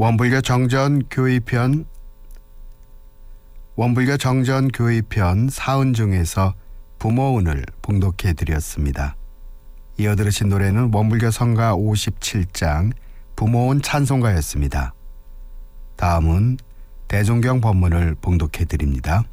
원불교 정전 교의편 사은 중에서 부모운을 봉독해 드렸습니다. 이어 들으신 노래는 원불교 성가 57장 부모운 찬송가였습니다. 다음은 대종경 법문을 봉독해 드립니다.